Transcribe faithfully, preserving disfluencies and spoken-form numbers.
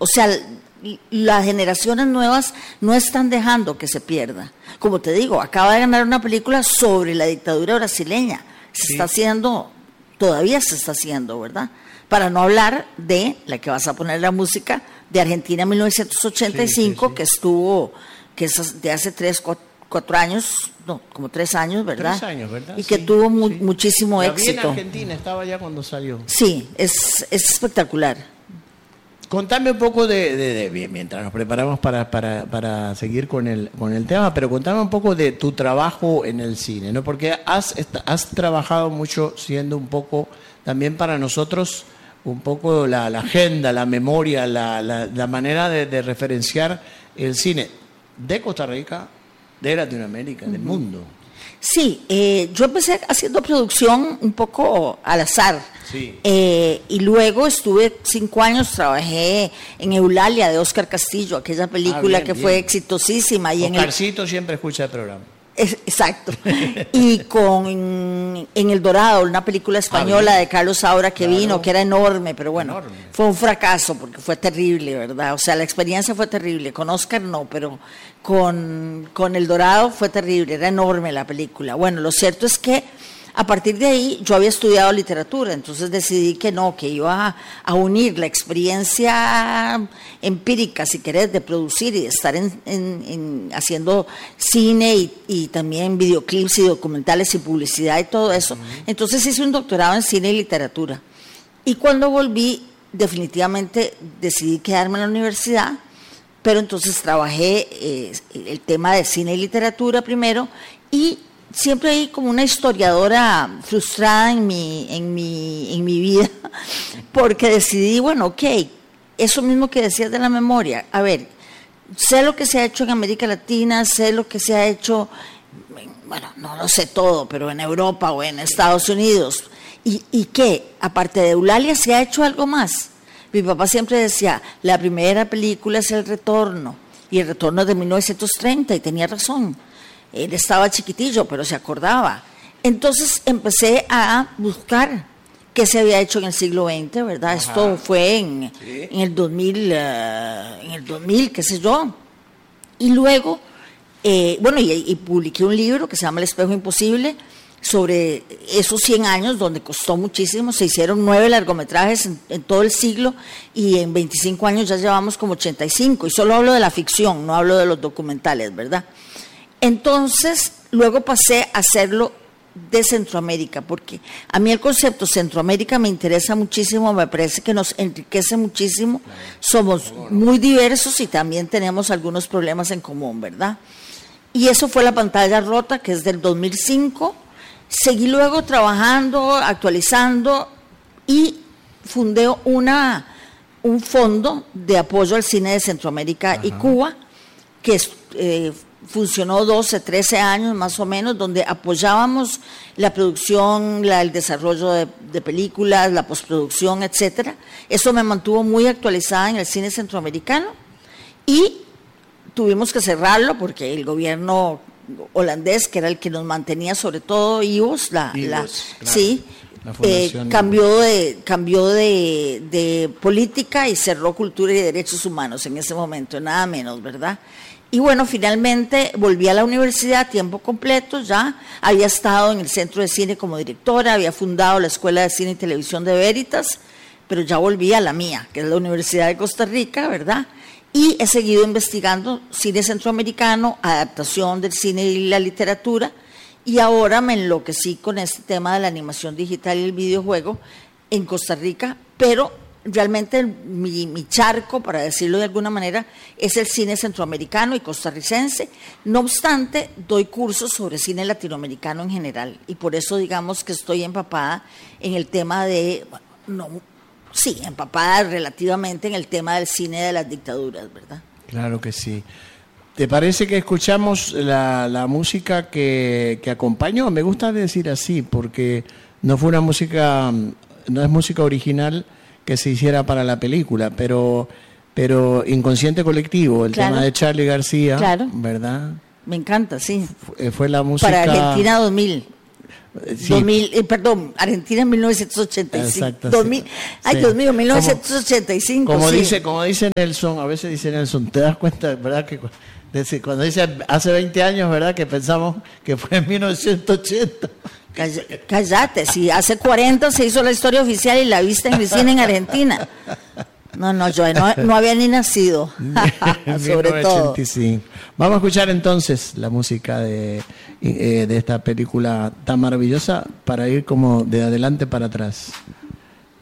O sea, las generaciones nuevas no están dejando que se pierda. Como te digo, acaba de ganar una película sobre la dictadura brasileña. Se sí. está haciendo, todavía se está haciendo, ¿verdad? Para no hablar de la que vas a poner la música de Argentina mil novecientos ochenta y cinco, sí, sí, sí. que estuvo, que es de hace tres, cuatro, cuatro años, no, como tres años, ¿verdad? Tres años, ¿verdad? Y que sí, tuvo mu- sí. muchísimo la éxito. Vi en Argentina, estaba ya cuando salió. Sí, es, es espectacular. Contame un poco de, de, de, de mientras nos preparamos para, para, para seguir con el, con el tema, pero contame un poco de tu trabajo en el cine, ¿no? Porque has, has trabajado mucho siendo un poco, también para nosotros, un poco la, la agenda, la memoria, la, la, la manera de, de referenciar el cine de Costa Rica, de Latinoamérica, uh-huh. del mundo. Sí, eh, yo empecé haciendo producción un poco al azar. Sí. Eh, y luego estuve cinco años, trabajé en Eulalia de Óscar Castillo, aquella película ah, bien, que bien. fue exitosísima. Y Oscarcito en el, siempre escucha el programa. Es, exacto. Y con en, en El Dorado, una película española ah, de Carlos Saura que claro. vino, que era enorme, pero bueno, enorme. Fue un fracaso porque fue terrible, ¿verdad? O sea, la experiencia fue terrible. Con Oscar no, pero con, con El Dorado fue terrible, era enorme la película. Bueno, lo cierto es que a partir de ahí yo había estudiado literatura, entonces decidí que no, que iba a, a unir la experiencia empírica, si querés, de producir y de estar en, en, en haciendo cine y, y también videoclips y documentales y publicidad y todo eso. Uh-huh. Entonces hice un doctorado en cine y literatura. Y cuando volví, definitivamente decidí quedarme en la universidad, pero entonces trabajé eh, el tema de cine y literatura primero y siempre hay como una historiadora frustrada en mi, en mi, en mi vida, porque decidí, bueno, ok, eso mismo que decías de la memoria, a ver, sé lo que se ha hecho en América Latina, sé lo que se ha hecho, bueno, no lo sé todo, pero en Europa o en Estados Unidos, ¿y, y qué? Aparte de Eulalia, ¿se ha hecho algo más? Mi papá siempre decía, la primera película es El Retorno, y El Retorno es de mil novecientos treinta, y tenía razón. Él estaba chiquitillo, pero se acordaba. Entonces empecé a buscar qué se había hecho en el siglo veinte, ¿verdad? Ajá. Esto fue en, sí. en el dos mil, uh, en el dos mil, qué sé yo. Y luego, eh, bueno, y, y publiqué un libro que se llama El Espejo Imposible, sobre esos cien años, donde costó muchísimo. Se hicieron nueve largometrajes en, en todo el siglo, y en veinticinco años ya llevamos como ochenta y cinco. Y solo hablo de la ficción, no hablo de los documentales, ¿verdad? Entonces, luego pasé a hacerlo de Centroamérica, porque a mí el concepto Centroamérica me interesa muchísimo, me parece que nos enriquece muchísimo, somos muy diversos y también tenemos algunos problemas en común, ¿verdad? Y eso fue La Pantalla Rota, que es del dos mil cinco, seguí luego trabajando, actualizando, y fundé una, un fondo de apoyo al cine de Centroamérica Ajá. y Cuba, que es... Eh, funcionó doce, trece años más o menos, donde apoyábamos la producción, la, el desarrollo de, de películas, la postproducción, etcétera. Eso me mantuvo muy actualizada en el cine centroamericano, y tuvimos que cerrarlo porque el gobierno holandés, que era el que nos mantenía, sobre todo I V O S, la, I V O S, la, claro. sí, eh, cambió de cambió de, de política y cerró Cultura y Derechos Humanos en ese momento, nada menos, ¿verdad? Y bueno, finalmente volví a la universidad a tiempo completo, ya había estado en el Centro de Cine como directora, había fundado la Escuela de Cine y Televisión de Veritas, pero ya volví a la mía, que es la Universidad de Costa Rica, ¿verdad? Y he seguido investigando cine centroamericano, adaptación del cine y la literatura, y ahora me enloquecí con este tema de la animación digital y el videojuego en Costa Rica, pero realmente mi, mi charco, para decirlo de alguna manera, es el cine centroamericano y costarricense. No obstante, doy cursos sobre cine latinoamericano en general, y por eso digamos que estoy empapada en el tema de, bueno, no, sí, empapada relativamente en el tema del cine de las dictaduras, ¿verdad? Claro que sí. ¿Te parece que escuchamos la, la música que, que acompañó? Me gusta decir así, porque no fue una música, no es música original que se hiciera para la película, pero pero Inconsciente Colectivo, el claro. tema de Charly García, claro. ¿verdad? Me encanta, sí. Fue, fue la música... Para Argentina dos mil. Sí. dos mil, eh, perdón, Argentina en mil novecientos ochenta y cinco. Exacto, dos mil, sí. Ay, Sí. Dios mío, mil novecientos ochenta y cinco. Como, sí. dice, como dice Nelson, a veces dice Nelson, te das cuenta, ¿verdad? Que cu- de- cuando dice hace veinte años, ¿verdad? Que pensamos que fue en mil novecientos ochenta. Calla- Cállate, si hace cuarenta se hizo la historia oficial y la viste en mi cine en Argentina. No, no, yo no, no había ni nacido. Sobre mil novecientos todo. ochenta y cinco. Vamos a escuchar entonces la música de, eh, de esta película tan maravillosa para ir como de adelante para atrás.